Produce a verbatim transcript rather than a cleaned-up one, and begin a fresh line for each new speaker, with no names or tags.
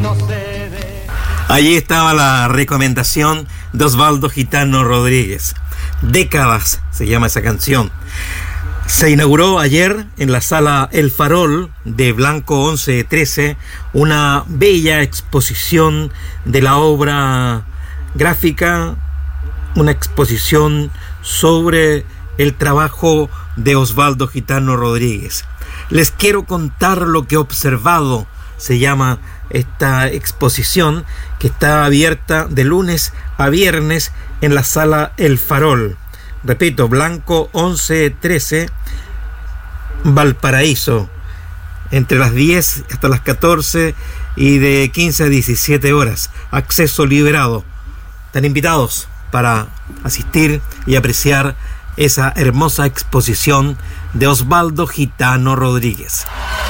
Allí estaba la recomendación de Osvaldo Gitano Rodríguez. Décadas se llama esa canción. Se inauguró ayer en la sala El Farol de Blanco once trece una bella exposición de la obra gráfica, una exposición sobre el trabajo de Osvaldo Gitano Rodríguez. Les quiero contar lo que he observado, se llama esta exposición, que está abierta de lunes a viernes en la sala El Farol. Repito, Blanco once trece, Valparaíso, entre las diez hasta las catorce y de quince a diecisiete horas. Acceso liberado. Están invitados para asistir y apreciar esa hermosa exposición de Osvaldo Gitano Rodríguez.